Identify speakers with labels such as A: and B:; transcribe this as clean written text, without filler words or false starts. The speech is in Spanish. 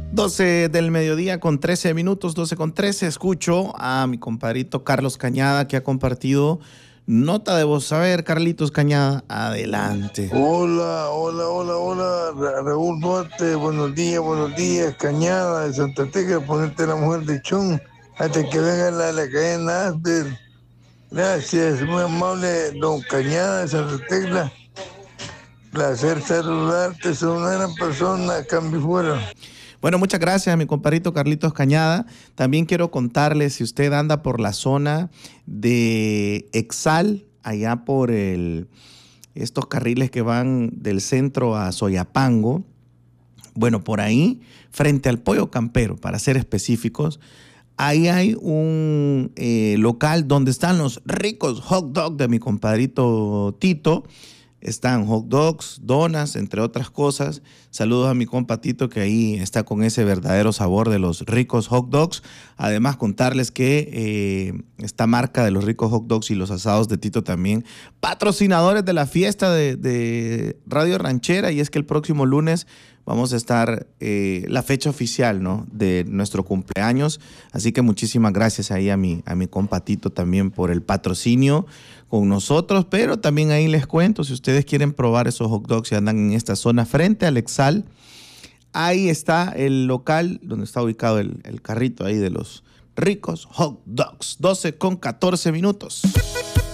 A: 12 del mediodía con 13 minutos, 12 con 13. Escucho a mi compadrito Carlos Cañada, que ha compartido nota de voz. A ver, Carlitos Cañada, adelante.
B: Hola, hola, hola, hola, Raúl Duarte, buenos días, Cañada de Santa Tecla, ponerte la mujer de Chon, hasta que venga la cadena Asper. Gracias, muy amable, don Cañada de Santa Tecla. Placer saludarte, soy una gran persona, cambio fuera.
A: Bueno, muchas gracias a mi compadrito Carlitos Cañada. También quiero contarle, si usted anda por la zona de Exal, allá por estos carriles que van del centro a Soyapango, bueno, por ahí, frente al Pollo Campero, para ser específicos, ahí hay un local donde están los ricos hot dogs de mi compadrito Tito. Están hot dogs, donas, entre otras cosas. Saludos a mi compa Tito, que ahí está con ese verdadero sabor de los ricos hot dogs. Además, contarles que esta marca de los ricos hot dogs y los asados de Tito también, patrocinadores de la fiesta de Radio Ranchera. Y es que el próximo lunes vamos a estar la fecha oficial, ¿no?, de nuestro cumpleaños. Así que muchísimas gracias ahí a mi compa Tito también por el patrocinio con nosotros. Pero también ahí les cuento, si ustedes quieren probar esos hot dogs y andan en esta zona frente al Exal, ahí está el local donde está ubicado el carrito ahí de los ricos hot dogs. 12 con 14 minutos.